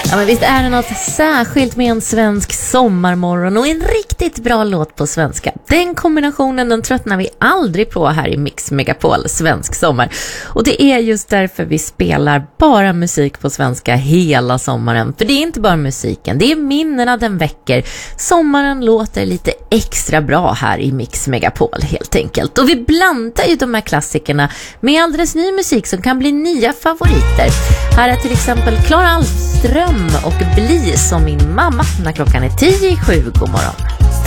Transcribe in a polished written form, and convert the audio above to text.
Ja, men visst är det något särskilt med en svensk sommarmorgon och en riktigt bra låt på svenska. Den kombinationen, den tröttnar vi aldrig på här i Mix Megapol svensk sommar. Och det är just därför vi spelar bara musik på svenska hela sommaren. För det är inte bara musiken, det är minnena den väcker. Sommaren låter lite extra bra här i Mix Megapol helt enkelt. Och vi blandar ju de här klassikerna med alldeles ny musik som kan bli nya favoriter. Här är till exempel Klara Alfström och Bli som min mamma när klockan är 10:07. God morgon.